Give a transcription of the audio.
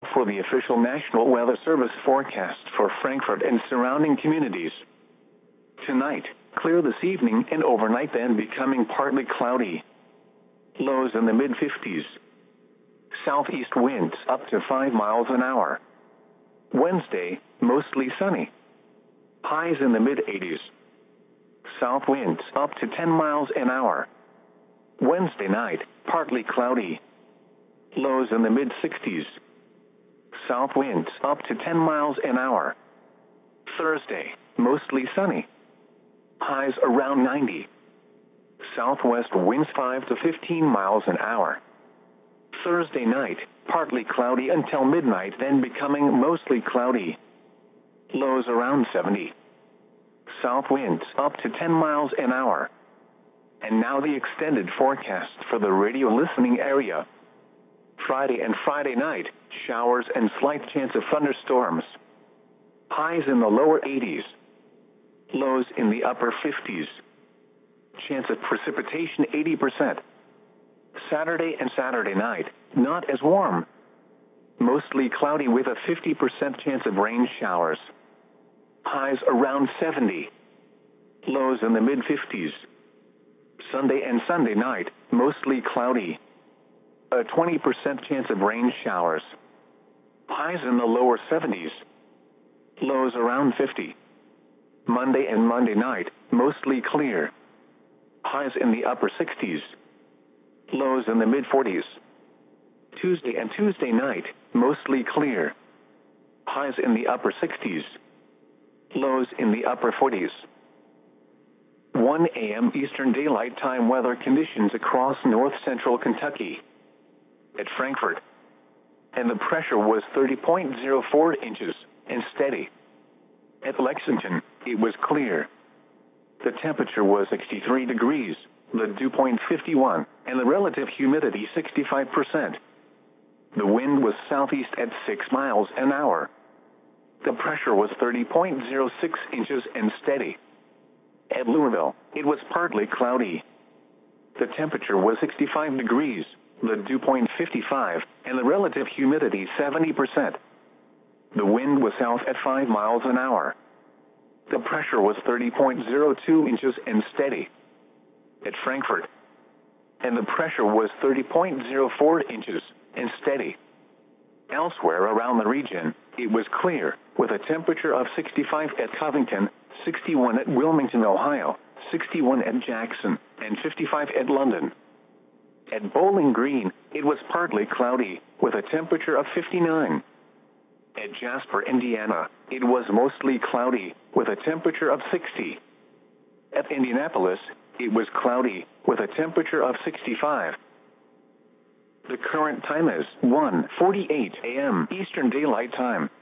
for the official National Weather Service forecast for Frankfurt and surrounding communities. Tonight, clear this evening and overnight, then becoming partly cloudy. Lows in the mid-50s. Southeast winds up to 5 miles an hour. Wednesday, mostly sunny. Highs in the mid-80s. South winds up to 10 miles an hour. Wednesday night, partly cloudy. Lows in the mid-60s. South winds up to 10 miles an hour. Thursday, mostly sunny. Highs around 90. Southwest winds 5 to 15 miles an hour. Thursday night, partly cloudy until midnight, then becoming mostly cloudy. Lows around 70. South winds up to 10 miles an hour. And now the extended forecast for the radio listening area. Friday and Friday night, showers and slight chance of thunderstorms. Highs in the lower 80s. Lows in the upper 50s. Chance of precipitation 80%. Saturday and Saturday night, not as warm. Mostly cloudy with a 50% chance of rain showers. Highs around 70. Lows in the mid-50s. Sunday and Sunday night, mostly cloudy. A 20% chance of rain showers. Highs in the lower 70s. Lows around 50. Monday and Monday night, mostly clear. Highs in the upper 60s. Lows in the mid-40s. Tuesday and Tuesday night, mostly clear. Highs in the upper 60s. Lows in the upper 40s. 1 a.m. Eastern Daylight Time weather conditions across north-central Kentucky. At Frankfurt. And the pressure was 30.04 inches and steady. At Lexington, it was clear. The temperature was 63 degrees, the dew point 51, and the relative humidity 65%. The wind was southeast at 6 miles an hour. The pressure was 30.06 inches and steady. At Louisville, it was partly cloudy. The temperature was 65 degrees, the dew point 55, and the relative humidity 70%. The wind was south at 5 miles an hour. The pressure was 30.02 inches and steady. At Frankfurt. And the pressure was 30.04 inches and steady. Elsewhere around the region, it was clear, with a temperature of 65 at Covington, 61 at Wilmington, Ohio, 61 at Jackson, and 55 at London. At Bowling Green, it was partly cloudy, with a temperature of 59. At Jasper, Indiana, it was mostly cloudy, with a temperature of 60. At Indianapolis, it was cloudy, with a temperature of 65. The current time is 1:48 a.m. Eastern Daylight Time.